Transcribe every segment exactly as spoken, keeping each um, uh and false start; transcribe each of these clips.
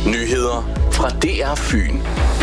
Nyheder fra D R Fyn.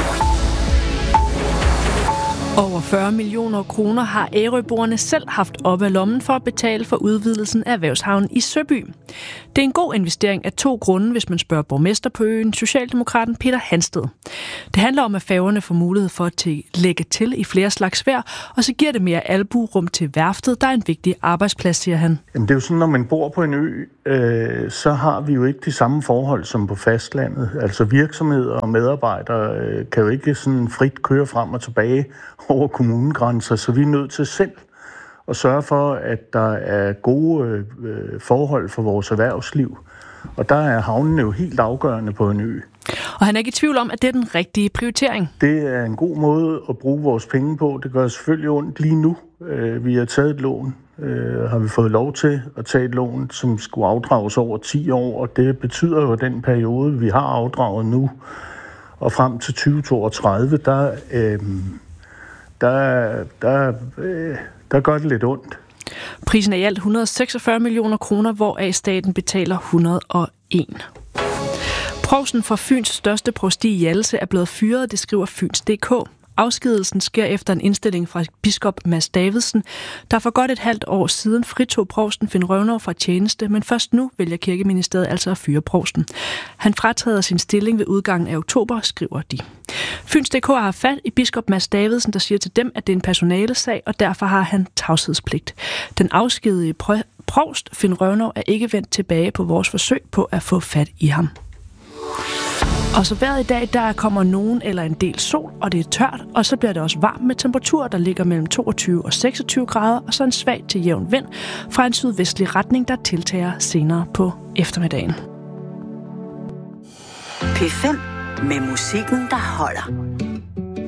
Over fyrre millioner kroner har ærøboerne selv haft op af lommen for at betale for udvidelsen af erhvervshavnen i Søby. Det er en god investering af to grunde, hvis man spørger borgmester på øen, socialdemokraten Peter Hansted. Det handler om, at færgerne får mulighed for at lægge til i flere slags vejr, og så giver det mere albuerum til værftet, der er en vigtig arbejdsplads, siger han. Jamen, det er jo sådan, når man bor på en ø, øh, så har vi jo ikke de samme forhold som på fastlandet. Altså virksomheder og medarbejdere øh, kan jo ikke sådan frit køre frem og tilbage over kommunegrænser, så vi er nødt til selv at sørge for, at der er gode øh, forhold for vores erhvervsliv. Og der er havnene jo helt afgørende på en ø. Og han er ikke i tvivl om, at det er den rigtige prioritering. Det er en god måde at bruge vores penge på. Det gør selvfølgelig ondt lige nu. Øh, vi har taget et lån. Øh, har vi fået lov til at tage et lån, som skulle afdrages over ti år, og det betyder jo, at den periode, vi har afdraget nu, og frem til tyve toogtredive, der... Øh, Der, der, øh, der gør det lidt ondt. Prisen er i alt et hundrede og seksogfyrre millioner kroner, hvoraf staten betaler et hundrede og en. Provsten for Fyns største provsti i Hjallese er blevet fyret, det skriver Fyns punktum d k. Afskedelsen sker efter en indstilling fra biskop Mads Davidsen, der for godt et halvt år siden fritog provsten Finn Røvnov fra tjeneste, men først nu vælger Kirkeministeriet altså at fyre provsten. Han fratræder sin stilling ved udgangen af oktober, skriver de. Fyns punktum d k har fat i biskop Mads Davidsen, der siger til dem, at det er en personalesag, og derfor har han tavshedspligt. Den afskedige provst Finn Røvnov er ikke vendt tilbage på vores forsøg på at få fat i ham. Og så vejret i dag, der kommer nogen eller en del sol, og det er tørt, og så bliver det også varmt med temperaturer, der ligger mellem toogtyve og seksogtyve grader, og så en svag til jævn vind fra en sydvestlig retning, der tiltager senere på eftermiddagen. P fem med musikken, der holder.